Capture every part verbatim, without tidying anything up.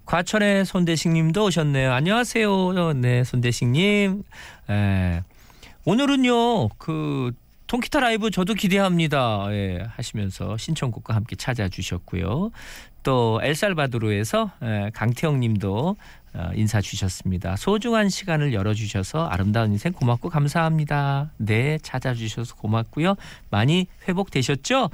과천의 손대식님도 오셨네요. 안녕하세요. 네, 손대식님. 에, 오늘은요, 그 통기타 라이브 저도 기대합니다. 예, 하시면서 신청곡과 함께 찾아주셨고요. 또 엘살바도르에서 에, 강태영님도 어, 인사 주셨습니다. 소중한 시간을 열어주셔서 아름다운 인생 고맙고 감사합니다. 네, 찾아주셔서 고맙고요. 많이 회복되셨죠?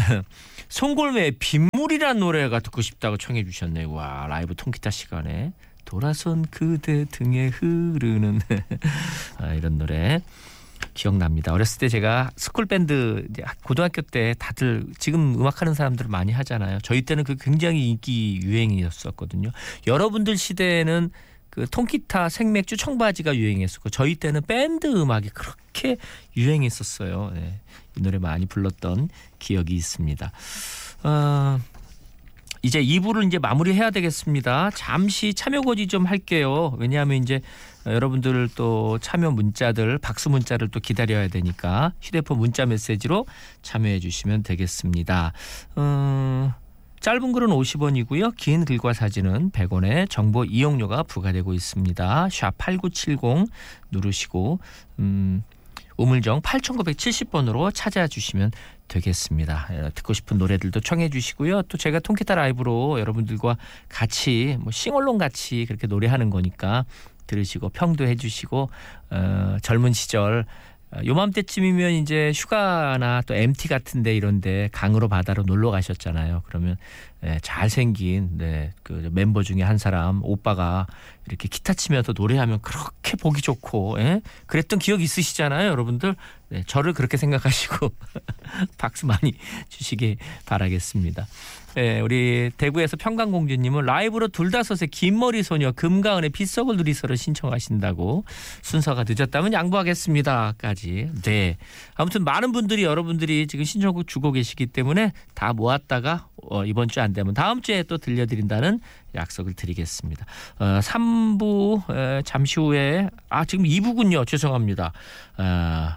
송골매의 빗물이란 노래가 듣고 싶다고 청해 주셨네요. 와, 라이브 통기타 시간에 돌아선 그대 등에 흐르는 아, 이런 노래 기억납니다. 어렸을 때 제가 스쿨밴드 고등학교 때 다들 지금 음악하는 사람들 많이 하잖아요. 저희 때는 그 굉장히 인기 유행이었었거든요. 여러분들 시대에는 그 통기타, 생맥주, 청바지가 유행했었고 저희 때는 밴드 음악이 그렇게 유행했었어요. 네, 이 노래 많이 불렀던 기억이 있습니다. 어, 이제 이 부를 이제 마무리해야 되겠습니다. 잠시 참여 고지 좀 할게요. 왜냐하면 이제 여러분들 또 참여 문자들, 박수 문자를 또 기다려야 되니까 휴대폰 문자 메시지로 참여해 주시면 되겠습니다. 어, 짧은 글은 오십 원이고요. 긴 글과 사진은 백 원의 정보 이용료가 부과되고 있습니다. 샵 팔구칠공 누르시고 음, 우물정 팔천구백칠십 번으로 찾아주시면 되겠습니다. 듣고 싶은 노래들도 청해 주시고요. 또 제가 통기타 라이브로 여러분들과 같이 뭐 싱얼롱 같이 그렇게 노래하는 거니까 들으시고 평도 해주시고 어, 젊은 시절 요맘때쯤이면 이제 휴가나 또 엠티 같은데 이런데 강으로 바다로 놀러 가셨잖아요. 그러면 네, 잘생긴 네, 그 멤버 중에 한 사람 오빠가 이렇게 기타 치면서 노래하면 그렇게 보기 좋고 예? 그랬던 기억 있으시잖아요, 여러분들. 네, 저를 그렇게 생각하시고 박수 많이 주시기 바라겠습니다. 네, 우리 대구에서 평강공주님은 라이브로 둘다섯의 긴머리 소녀 금가은의 빗속을 누리서를 신청하신다고 순서가 늦었다면 양보하겠습니다까지. 네, 아무튼 많은 분들이 여러분들이 지금 신청곡 주고 계시기 때문에 다 모았다가 어, 이번 주 안 되면 다음 주에 또 들려드린다는 약속을 드리겠습니다. 어, 삼 부 에, 잠시 후에 아 지금 이 부군요. 죄송합니다. 아,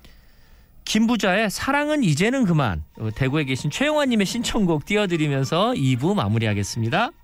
김부자의 사랑은 이제는 그만 대구에 계신 최용환님의 신청곡 띄워드리면서 이 부 마무리하겠습니다.